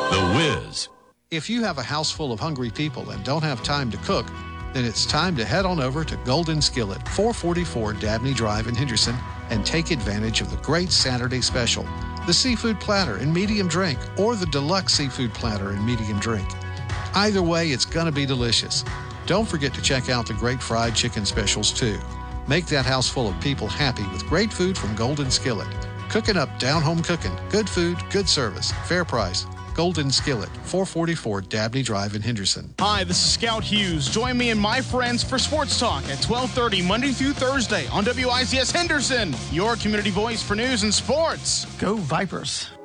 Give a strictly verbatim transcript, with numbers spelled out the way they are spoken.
The Wiz. If you have a house full of hungry people and don't have time to cook, then it's time to head on over to Golden Skillet, four forty-four Dabney Drive in Henderson, and take advantage of the great Saturday special, the seafood platter and medium drink, or the deluxe seafood platter and medium drink. Either way, it's going to be delicious. Don't forget to check out the great fried chicken specials, too. Make that house full of people happy with great food from Golden Skillet. Cooking up down-home cooking. Good food, good service, fair price. Golden Skillet, four forty-four Dabney Drive in Henderson. Hi, this is Scout Hughes. Join me and my friends for Sports Talk at twelve thirty Monday through Thursday on W I Z S Henderson, your community voice for news and sports. Go Vipers.